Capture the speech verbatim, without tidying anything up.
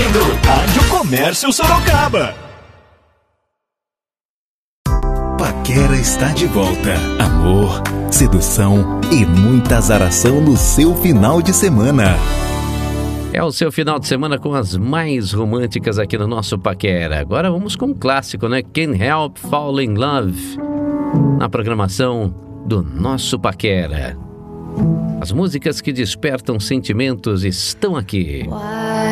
ouvindo Rádio Comércio Sorocaba. Paquera está de volta. Amor, sedução e muita azaração no seu final de semana. É o seu final de semana com as mais românticas aqui no nosso Paquera. Agora vamos com um clássico, né? Can't Help Falling in Love. Na programação do nosso Paquera. As músicas que despertam sentimentos estão aqui.